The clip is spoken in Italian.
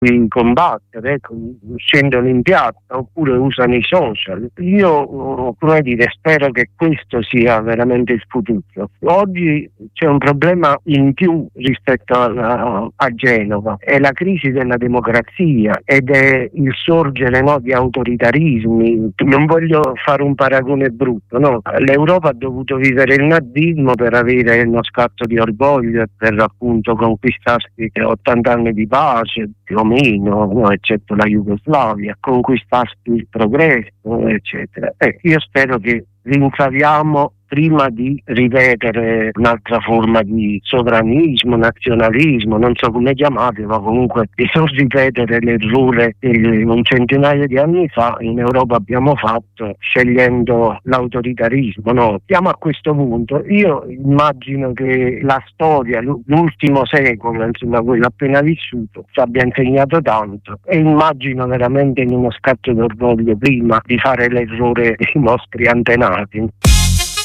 di combattere, scendono in piazza oppure usano i social. Io, spero che questo sia veramente il futuro. Oggi c'è un problema in più rispetto a Genova, è la crisi della democrazia ed è il sorgere di autoritarismi. Non voglio fare un paragone brutto, no? L'Europa ha dovuto vivere il nazismo per avere uno scatto di orgoglio, per appunto conquistarsi 80 anni di pace, più o meno, no? Eccetto la Jugoslavia, conquistarsi il progresso, eccetera. Io spero che rincaviamo, prima di ripetere un'altra forma di sovranismo, nazionalismo, non so come chiamate, ma comunque di non ripetere l'errore che un centinaio di anni fa in Europa abbiamo fatto scegliendo l'autoritarismo, no? Siamo a questo punto. Io immagino che la storia, l'ultimo secolo, insomma quello appena vissuto, ci abbia insegnato tanto e immagino veramente in uno scatto d'orgoglio prima di fare l'errore dei nostri antenati.